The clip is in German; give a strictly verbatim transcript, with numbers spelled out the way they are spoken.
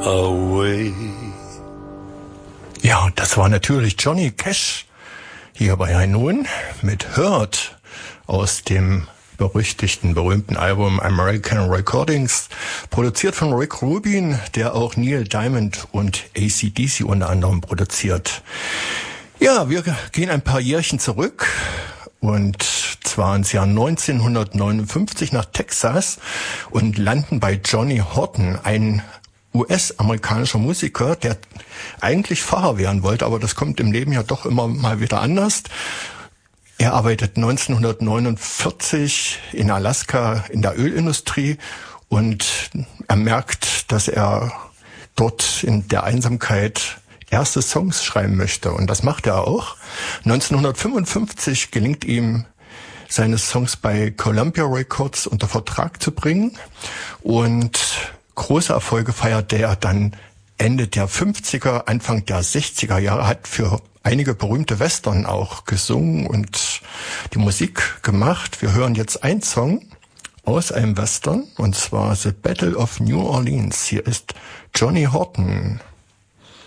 away. Ja, das war natürlich Johnny Cash hier bei High Noon mit Hurt aus dem berüchtigten, berühmten Album American Recordings, produziert von Rick Rubin, der auch Neil Diamond und A C D C unter anderem produziert. Ja, wir gehen ein paar Jährchen zurück und zwar ins Jahr neunzehnhundertneunundfünfzig nach Texas und landen bei Johnny Horton, ein U S-amerikanischer Musiker, der eigentlich Pfarrer werden wollte, aber das kommt im Leben ja doch immer mal wieder anders. Er arbeitet neunzehnhundertneunundvierzig in Alaska in der Ölindustrie und er merkt, dass er dort in der Einsamkeit erste Songs schreiben möchte. Und das macht er auch. neunzehnhundertfünfundfünfzig gelingt ihm, seine Songs bei Columbia Records unter Vertrag zu bringen. Und große Erfolge feierte er dann Ende der fünfziger, Anfang der sechziger Jahre, hat für einige berühmte Western auch gesungen und die Musik gemacht. Wir hören jetzt einen Song aus einem Western, und zwar The Battle of New Orleans. Hier ist Johnny Horton.